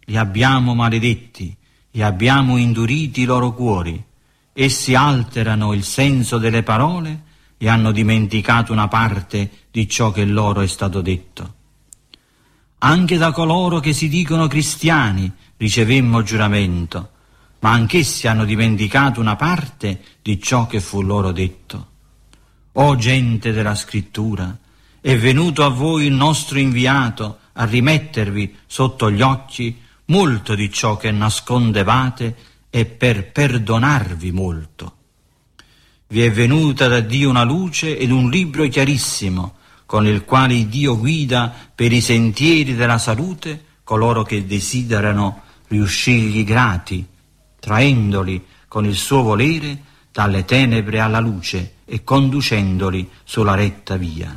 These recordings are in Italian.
li abbiamo maledetti e abbiamo induriti i loro cuori. Essi alterano il senso delle parole e hanno dimenticato una parte di ciò che loro è stato detto. Anche da coloro che si dicono cristiani ricevemmo giuramento, ma anch'essi hanno dimenticato una parte di ciò che fu loro detto. O gente della Scrittura, è venuto a voi il nostro inviato a rimettervi sotto gli occhi molto di ciò che nascondevate e per perdonarvi molto. Vi è venuta da Dio una luce ed un libro chiarissimo, con il quale Dio guida per i sentieri della salute coloro che desiderano riuscirgli grati, traendoli con il suo volere dalle tenebre alla luce e conducendoli sulla retta via.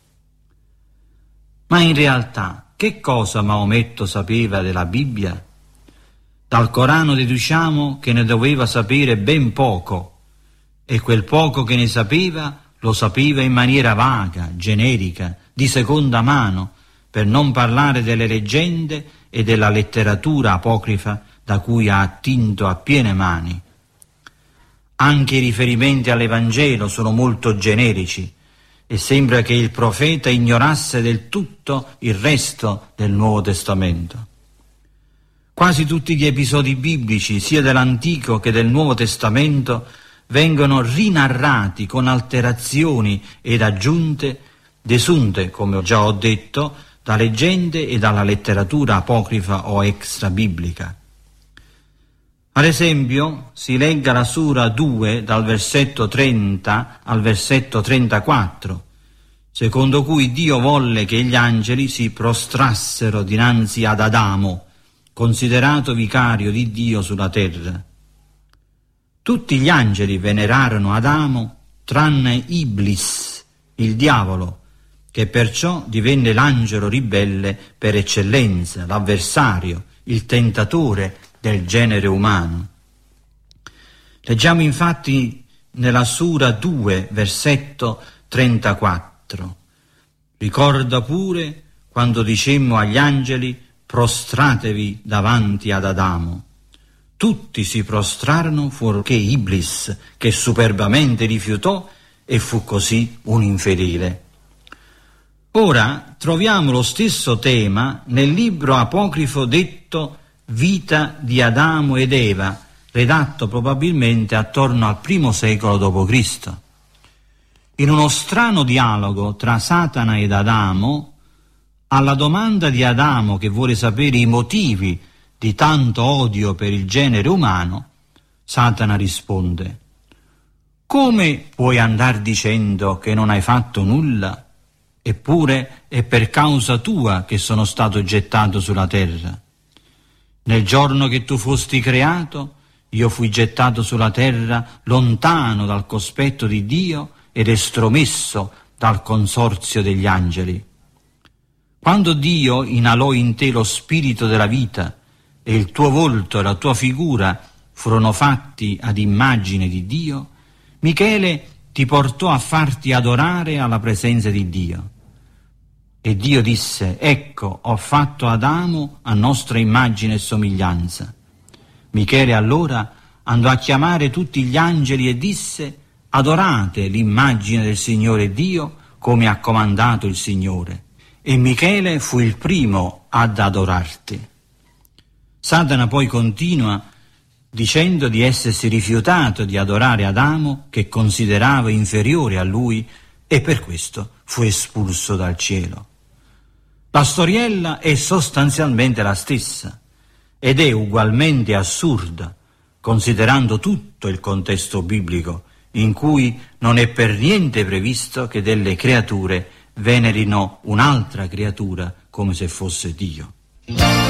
Ma in realtà, che cosa Maometto sapeva della Bibbia? Dal Corano deduciamo che ne doveva sapere ben poco, e quel poco che ne sapeva lo sapeva in maniera vaga, generica, di seconda mano, per non parlare delle leggende e della letteratura apocrifa da cui ha attinto a piene mani. Anche i riferimenti all'Evangelo sono molto generici e sembra che il profeta ignorasse del tutto il resto del Nuovo Testamento. Quasi tutti gli episodi biblici, sia dell'Antico che del Nuovo Testamento, vengono rinarrati con alterazioni ed aggiunte, desunte, come già ho detto, da leggende e dalla letteratura apocrifa o extra-biblica. Ad esempio, si legga la Sura 2 dal versetto 30 al versetto 34, secondo cui Dio volle che gli angeli si prostrassero dinanzi ad Adamo, considerato vicario di Dio sulla terra. Tutti gli angeli venerarono Adamo, tranne Iblis, il diavolo, che perciò divenne l'angelo ribelle per eccellenza, l'avversario, il tentatore del genere umano. Leggiamo infatti nella Sura 2, versetto 34. Ricorda pure quando dicemmo agli angeli: prostratevi davanti ad Adamo. Tutti si prostrarono fuorché Iblis, che superbamente rifiutò e fu così un infedele. Ora troviamo lo stesso tema nel libro apocrifo detto Vita di Adamo ed Eva, redatto probabilmente attorno al I secolo d.C. In uno strano dialogo tra Satana ed Adamo, alla domanda di Adamo che vuole sapere i motivi di tanto odio per il genere umano, Satana risponde: come puoi andar dicendo che non hai fatto nulla? Eppure è per causa tua che sono stato gettato sulla terra. Nel giorno che tu fosti creato, io fui gettato sulla terra lontano dal cospetto di Dio ed estromesso dal consorzio degli angeli. Quando Dio inalò in te lo spirito della vita e il tuo volto e la tua figura furono fatti ad immagine di Dio, Michele ti portò a farti adorare alla presenza di Dio. E Dio disse: ecco, ho fatto Adamo a nostra immagine e somiglianza. Michele allora andò a chiamare tutti gli angeli e disse: adorate l'immagine del Signore Dio come ha comandato il Signore. E Michele fu il primo ad adorarti. Satana poi continua dicendo di essersi rifiutato di adorare Adamo, che considerava inferiore a lui, e per questo fu espulso dal cielo. La storiella è sostanzialmente la stessa ed è ugualmente assurda, considerando tutto il contesto biblico, in cui non è per niente previsto che delle creature venerino un'altra creatura come se fosse Dio.